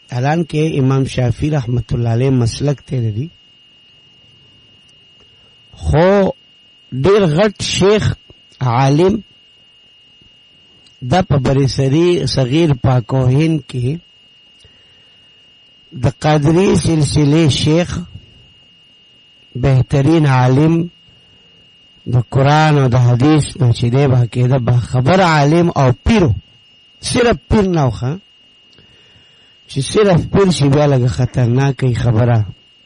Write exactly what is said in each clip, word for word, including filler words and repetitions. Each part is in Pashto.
حالانکہ امام شافعی رحمت اللہ علیہ مسلک تیرے دی خو ډیر غټ شیخ عالم دا په بری صغیر پاکوهین کې د قادری سلسله شیخ بهترین عالم د قرآن او د حدیث نه چې دی باقاعده با خبر عالم او پیرو صرف پیر نه وخه چې صرف پیر شي بیا لږه خطرناکه خبره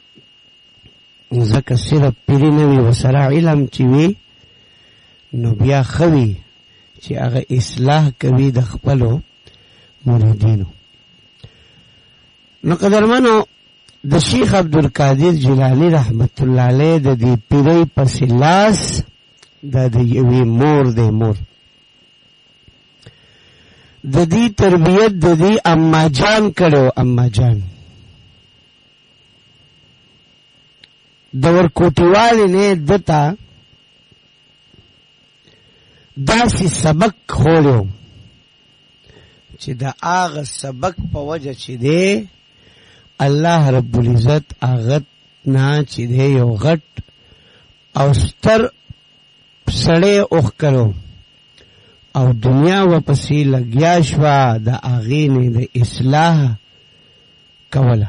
ځکه صرف پیری نه وي وسره علم چې وي نو بیا خوي چې هغه اصلاح کوي د خپلو مریدینو. نو قدرمنو د شیخ عبدالقادر جیلانی رحمت الله علیه د دې پیری پس لاس د یوې مور د مور د دې تربیت د دې اما جان کړو. اما جان د ورکوټیوالې نه دتا داسې سبق خوړو چې د هغه سبق په وجه چې دی الله رب العزت هغه نه چې دی یو غټ او ستر سړی اوښ کړو او دنیا ورپسې لګیا شوه د هغې نه د اصلاح کوله.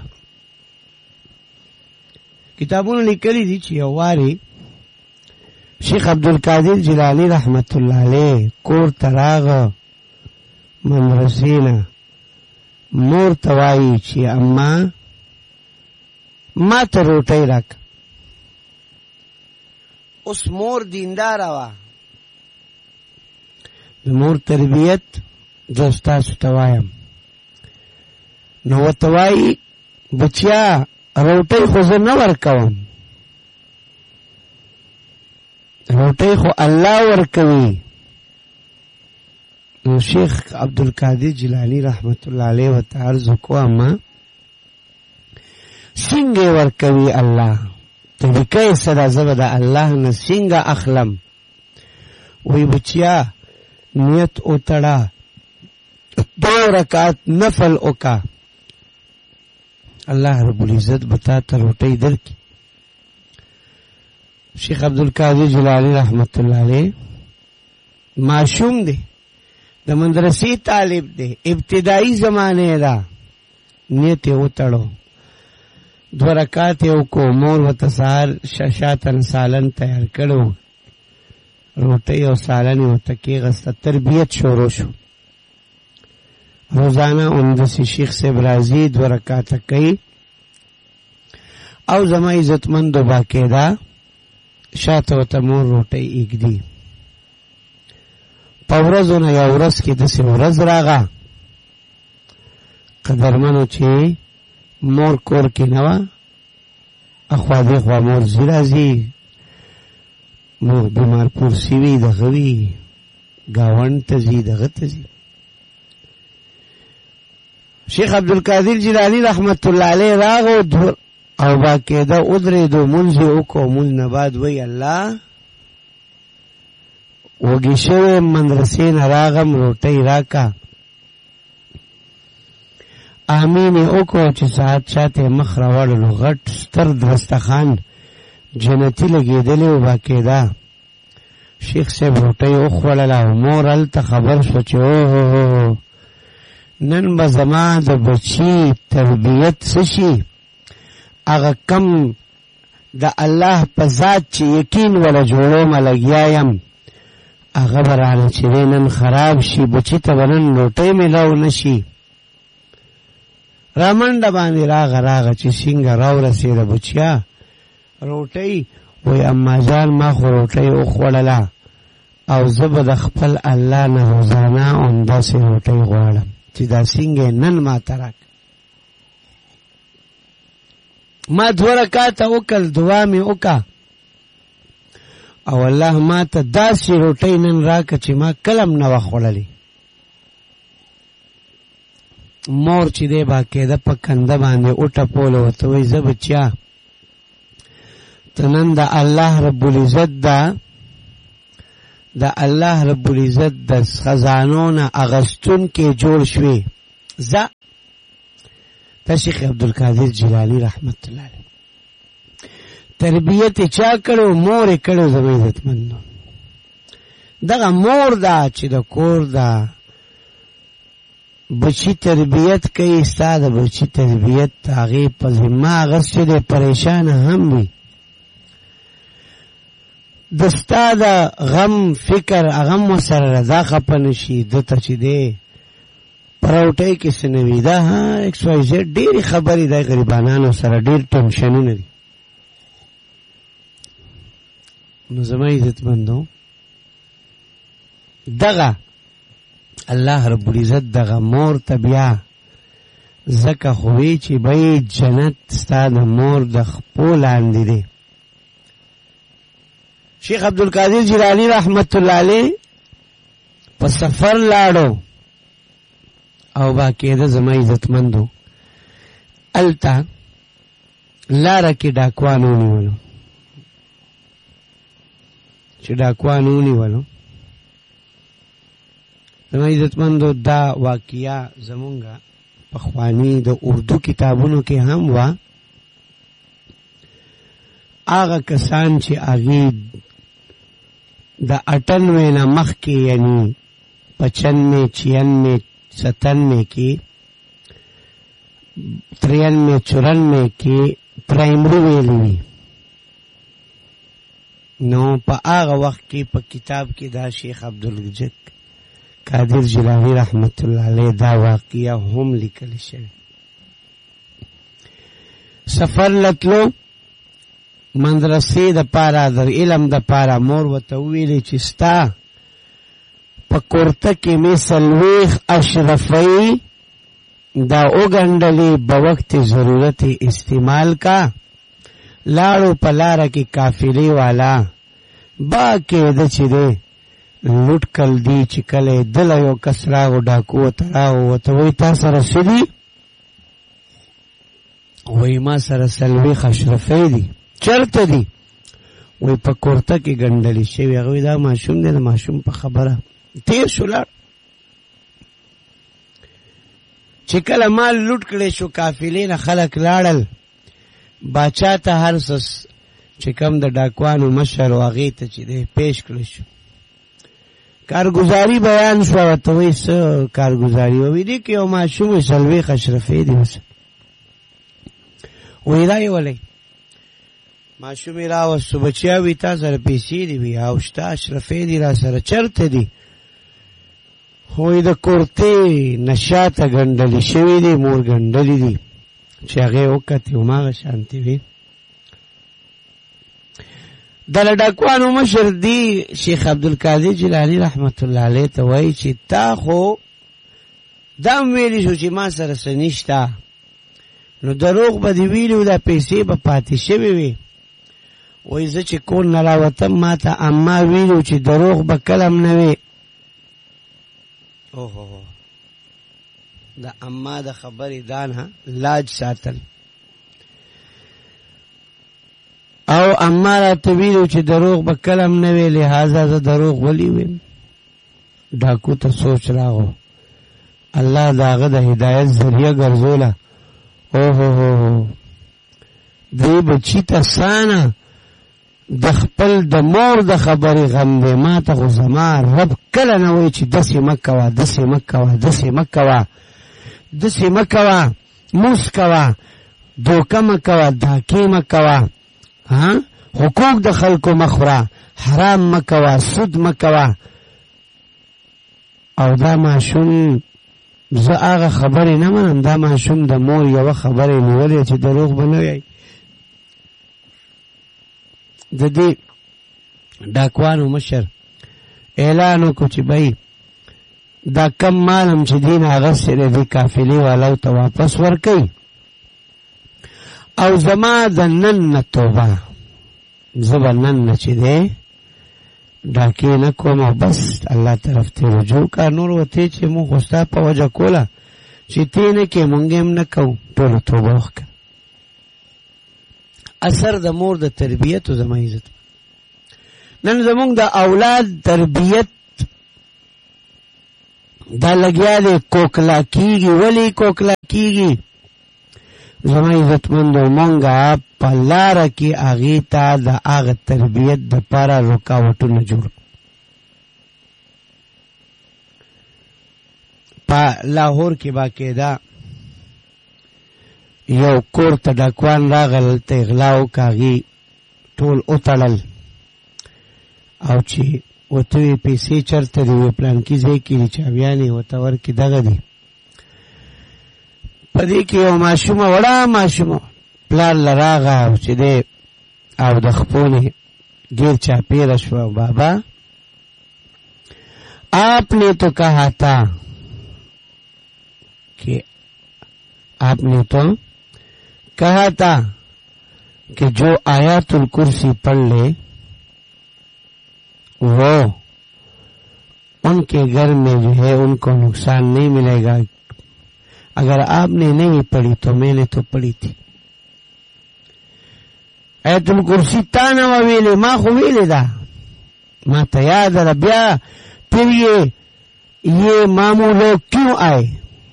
کتابونه لیکلي دي چې یو وارې شیخ عبدالقادر جیلانی رحمت الله علیه کور ته راغه مدرسې نه مور ته وایي چې اما ما ته روټۍ راکړه. اوس مور دینداره وه د مور تربیت زه ستاسو ته وایم نو ورته وایي بچیا روټۍ خو زه نه ورکوم روټۍ خو الله ورکوي. نو شیخ عبدالقادر جیلانی رحمت الله علیه ورته عرض وکړو اما څنګه ورکوي الله طریقه یې څه ده زه به د الله نه څنګه اخلم. وی بچیا نیت وتړه دو رکعت نفل وکړه الله رب العزت به تا ته روټۍ درکړي. شیخ عبدالقادر جیلانی رحمت الله علیه معشوم دی د مدرسې طالب دی ابتدائی زمانه ده نیت یې وتړو دو رکعات یې وکړو مور ورته سهار شاتن سالن تیار کړو روټۍ او سالن یې ورته کېغسته تربیت شروع شو. روزانه اندسې شیخ صاحب راځي دو رکعاته کوي او زما عزتمندو باقاعده شاته ورته مور روټۍ ایږدي. په ورځو نه یوه ورځ کې داسې ورځ راغه قدرمنو چې مور کور کې نه وه اخوا دېخوا مور ځي راځي مور بیمار پورسي وي دغه وي ګاونډ ته ځي دغه ته ځي. شیخ عبدالقادر جیلانی رحمت الله علیه راغو او باقاعده ودرېدو مونځ یې وکړو مونځ نه بعد وی الله وږې شوی مدرسې نه راغم روټۍ راکه امین یې وکړو چې ساعت شاته یې مخ راوړلو غټ ستر دسترخوان جنتي لګېدلی و باقاعده شیخ صاحب روټۍ وخوړله او مور هلته خبر شوه چې اوهو نن به زما د بچي تربیت څه شي هغه کم د الله په ذات چې یقین وله جوړومه لګیا یم هغه به رانه چې دی نن خراب شي بچي ته به نن روټۍ میلاو نه شي. رامنډه باندې راغه راغه چې څنګه راورسېده بچیا روټۍ وی اما جان ما خو روټۍ وخوړله او زه به د خپل الله نه روزانه همداسې روټۍ غواړم چې دا څنګه نن ما ته راک. ما دوه رکعاته وکړل دعا مې وکړه او الله ما ته داسې روټۍ نن راکړه چې ما کله هم نه وه خوړلې. مور چې دی باقاعده په کنده باندې وټپوله ورته وایي زه بچیا ته نن د الله رب العزت ده د الله رب العزت د خزانو نه اغستون کې جوړ شوې ځه دا شیخ عبدالقادر جیلانی رحمت الله علیه تربیت چا کړو؟ مور کړو. زما عزتمندو دغه مور دا چې د کور دا بچی تربیت کوي، ستا د بچی تربیت هغې په ذمه هغس چې دی پریشانه هم وي، د ستا د غم فکر هغه هم ورسره دا خفه نه شي ده ته چې دی پروټۍ کې څه نه وي. دا ها ایکس وائی زیډ ډېرې خبرې دی غریبانانو سره ډېر ټینشنونه دي. نو زما عزتمندو دغه الله رب العزت دغه مور ته بیا ځکه خو وی چې بی جنت ستا د مور د خپو لاندې دی. شیخ عبدالقادر جیلانی رحمت الله علیه په سفر لاړو او باقاعده زما عزتمندو الته لاره کې ډاکوان ونیولو. چې ډاکوان ونیولو زما عزتمندو دا واقعیا زمونږه پخوانی د اردو کتابونو کې هم وا. هغه کسان چې هغې د اٹھانوے نه مخکې یعنی پچانوے چھیانوے ستانوے کې تریانوے چورانوے کې پرائمری ویلي وي، نو په هغه وخت کې په کتاب کې دا شیخ عبدالقادر قادر جیلانی رحمت الله علیه دا واقعه هم لیکل شوی. سفر لتلو مدرسې د پاره د علم د پاره مور ورته وویلې چې ستا په کورته کې مې څلوېښت اشرفۍ دا وګنډلې به وقت ضرورت استعمال کا. لاړو په لاره کې قافلې والا باقاعده چې دی لوټ کل دی چې کله دله یو کس راغو ډاکو ورته راغو ورته وایي تا سره څه دي؟ وایي ما سره څلوېښت اشرفۍ دي. چرته دي؟ وایي په کورته کې ګنډلې شوي. هغه وایي دا ماشوم دی، د ماشوم په خبره تیر شو لاړ. چې کله مال لوټ کړی شو قافلې نه خلک لاړل، باچا ته هر څه چې کم د ډاکوانو مشر و هغې ته چې دی پیش کړی شو. کارګزاري بیان شوه. ورته وایي څه کارګزاري؟ وایي دې کې یو ماشوم وایي څلوېښت اشرفۍ دي. اوس وایي دا یې ولئ ماشوم یې راوستو. بچیا وایي تا سره پیسې دي؟ وایي او شته اشرفۍ دي را سره. چرته دي؟ وایي د کورتې نه شاته ګنډلې شوي دي، مور ګنډلې دي. چې هغې وکتې هماغه شانتې وې. د لډاکوانو مشر دی شیخ عبدالقادر جیلانی رحمت الله علیه ته وایي چې تا خو دا هم ویلي شو چې ما سره څه نشته، نو دروغ به دې ویلي و، دا پیسې به پاتې شوې وې. وایي زه چې کور نه راوتم ما ته اما ویلي چې دروغ به کله هم نه وې. اوهو د اما د خبرې دان لاج ساتل. او اما راته ویلو چې دروغ به کله هم نه وې، لہذا زه دروغ ولې ویم. ډاکو ته سوچ راغو، الله د هغه د هدایت ذریعه ګرځوله. اوهو دې بچي ته سانه د خپل د مور د خبرې غم دی. ما ته خو زما رب کله نه وایي چې داسې مه کوه، داسې مه کوه، داسې مه کوه، داسې مه کوه، موس کوه، دوکه مه کوه، داکې مه کوه، ها حقوق د خلکو مه خوره، حرام مه کوه، سود مه کوه. او دا ماشوم زه هغه خبرې نه منم، دا ماشوم د مور یوه خبرې نیولې چې دروغ به نه وایي. د دې ډاکوانو مشر اعلان وکړو چې بھائی دا کم مالم چې دین اغسې دی دې قافلې والاو ته واپس ورکوي، او زما د نن نه توبه، زه به نن نه چې دی ډاکې نه کوم او بس الله طرف ته رجوع کا. نور وته چې مونږ خو ستا په وجه کوله چې تی نه کې مونږ هم نه کوو، ټوله توبه وکړه. اثر د مور د تربیت او زما عزت. نن زمونږ د اولاد تربیت دا لګیا دی کوکلا کیږي. ولی کوکلا کیږي؟ زما عزتمندو مونږه په لاره کې هغې ته د هغه تربیت دپاره رکاوټونه جوړ په لاهور کې باقاعده یو کور ته ډاکوان راغل ته اغلا وکړه هغې ټول وتړل او چې ورته ویې پیسې چېرته دي ویې پلانکي ځای کې دي چاویانې ورته ورکړې دغه دي په دې کې یو ماشومه وړه ماشومه پلار له راغه او چې دی او د خپلې ډېر چاپېره شوه بابا آپ نے تو کہا تھا کہ آپ نے تو کہا تھا کہ جو آیات الکرسی پڑھ لے وہ ان کے گھر میں جو ہے ان کو نقصان نہیں ملے گا اگر آپ نے نہیں پڑھی تو میں نے تو پڑھی تھی آیت الکرسی تا نہ ویلے ما خو ویلے دا ما ته یاد ده بیا پھر یہ یہ مامو لوگ کیوں آئے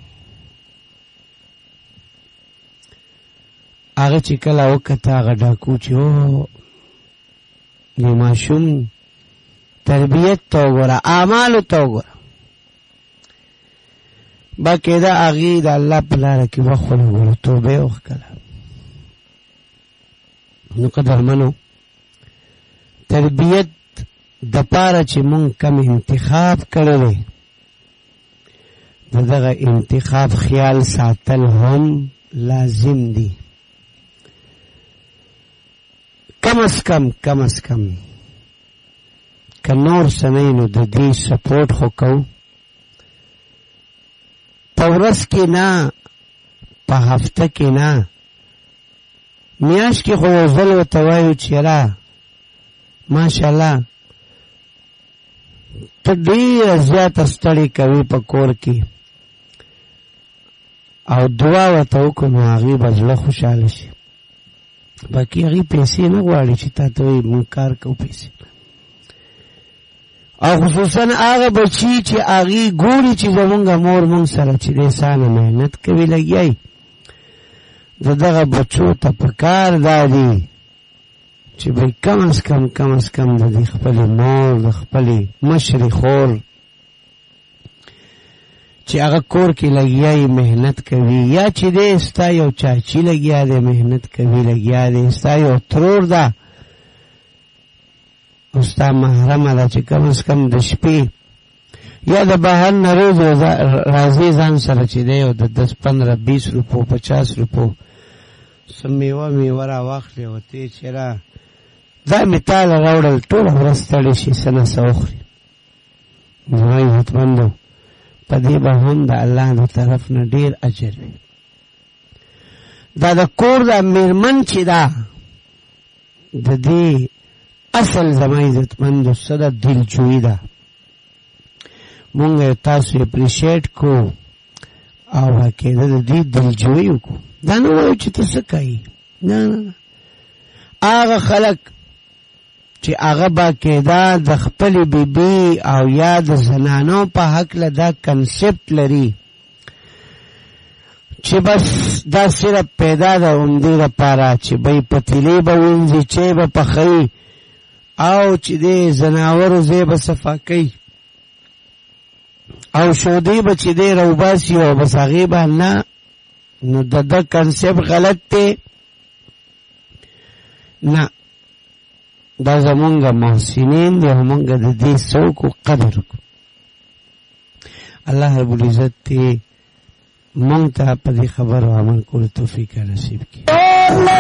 هغه چې کله وکته هغه ډاکو چې او د ماشوم تربیت ته وګوره اعمالو ته وګوره باقاعده هغې د الله په لاره کې وخت ولګوله توبه یې وکړه نو قدرمنو تربیت دپاره چې مونږ کم انتخاب کړی دی د دغه انتخاب خیال ساتل هم لازم دی کم از کم کم از کم که نور سنی نو د دې سپورټ خو کوو په ورځ کې نه په هفته کې نه میاشت کې خو یو ځل ورته وایو چې یاره ماشاءالله ته ډېره زیاته ستړې کوې په کور کې او دعا ورته وکړو نو هغې به زړه خوشحاله شي باقي هغې پیسې نه غواړي چې تا ته وایي مونږ کار کوو پیسې او خصوصا هغه بچي چې هغې ګوري چې زمونږ مور مونږ سره چې دی سانه محنت کوي لګیا د دغه بچو ته پکار دا دی چې بھئی کم از کم کم از کم د دې خپلې مور د خپلې مشرې خور چې هغه کور کې لګیا محنت کوي یا چې دی ستا یو چاچي لګیا دی محنت کوي لګیا دی ستا یو ترور ده او ستا محرمه ده چې کم از کم د شپې یا د بهر نه روز راځي ځان سره چې دی او د دس پندره بیس روپو پچاس روپو څه میوه میوه را واخلې او ته یې چې را دا مې تاله راوړل ټوله ورځ ستړې شي څه نه څه وخوري زما عزتمندو په دې به هم د الله د طرف نه ډېر اجر وي دا د کور د میرمن چې ده د دې اصل زما عزتمندو څه ده دلجویي ده مونږ تاسو اپریشیټ کو او باقاعده د دې دلجویي وکړو دا نه وایو چې ته څه کوي نه نه هغه خلک چې هغه باقاعده د خپلې بیبي او یا د زنانو په هکله دا کنسپټ لري چې بس دا صرف پیدا ده همدې دپاره چې بی پتیلې به وینځي چای به پخوي او چې د زناورو ځای به صفا کوي او شودې به چې دی روباسي او بس هغې به نه نو د ده کنسپټ غلط دی نه دا زمونږ محسنین دی او مونږ د دې څوک قدر وکړو الله رب العزت دی مونږ ته په دې خبرو عمل کولو توفیق نصیب کړي